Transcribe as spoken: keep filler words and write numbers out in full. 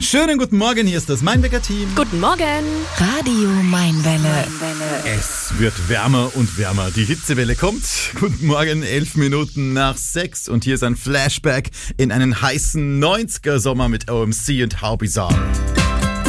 Schönen guten Morgen, hier ist das Mainwecker-Team. Guten Morgen. Radio Mainwelle. Es wird wärmer und wärmer. Die Hitzewelle kommt. Guten Morgen, elf Minuten nach sechs. Und hier ist ein Flashback in einen heißen neunziger Sommer mit O M C und How Bizarre.